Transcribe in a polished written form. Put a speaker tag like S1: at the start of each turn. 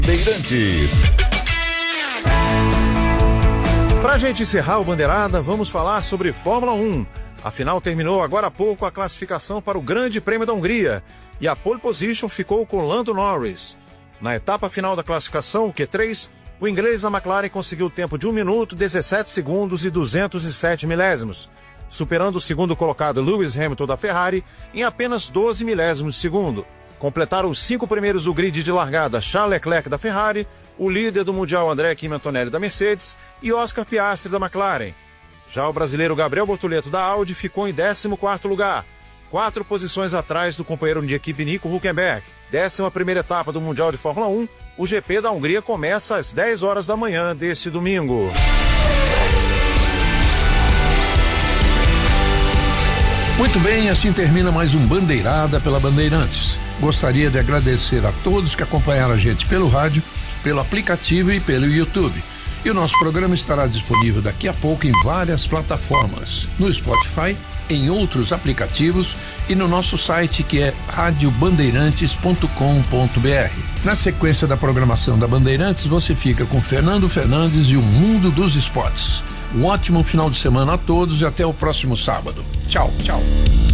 S1: Bandeirantes. Pra gente encerrar o Bandeirada, vamos falar sobre Fórmula 1. Afinal, terminou agora há pouco a classificação para o Grande Prêmio da Hungria e a pole position ficou com Lando Norris. Na etapa final da classificação, o Q3, o inglês da McLaren conseguiu o tempo de 1 minuto, 17 segundos e 207 milésimos, superando o segundo colocado Lewis Hamilton da Ferrari em apenas 12 milésimos de segundo. Completaram os 5 primeiros do grid de largada Charles Leclerc da Ferrari, o líder do Mundial André Kimi Antonelli da Mercedes e Oscar Piastri da McLaren. Já o brasileiro Gabriel Bortoleto da Audi ficou em 14º lugar, 4 posições atrás do companheiro de equipe Nico Hülkenberg. 11ª etapa do Mundial de Fórmula 1, o GP da Hungria começa às 10 horas da manhã deste domingo.
S2: Muito bem, assim termina mais um Bandeirada pela Bandeirantes. Gostaria de agradecer a todos que acompanharam a gente pelo rádio, pelo aplicativo e pelo YouTube. E o nosso programa estará disponível daqui a pouco em várias plataformas, no Spotify, em outros aplicativos e no nosso site que é radiobandeirantes.com.br. Na sequência da programação da Bandeirantes, você fica com Fernando Fernandes e o Mundo dos Esportes. Um ótimo final de semana a todos e até o próximo sábado. Tchau, tchau.